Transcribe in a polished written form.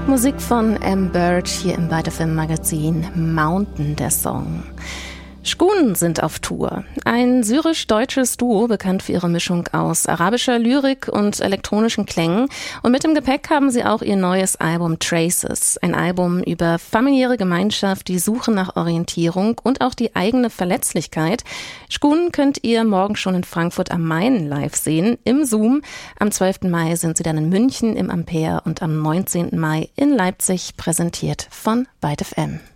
Musik von M. Bird hier im Byte FM Magazin Mountain, der Song. Shqun sind auf Tour. Ein syrisch-deutsches Duo, bekannt für ihre Mischung aus arabischer Lyrik und elektronischen Klängen. Und mit im Gepäck haben sie auch ihr neues Album Traces. Ein Album über familiäre Gemeinschaft, die Suche nach Orientierung und auch die eigene Verletzlichkeit. Shqun könnt ihr morgen schon in Frankfurt am Main live sehen, im Zoom. Am 12. Mai sind sie dann in München im Ampere und am 19. Mai in Leipzig, präsentiert von Byte FM.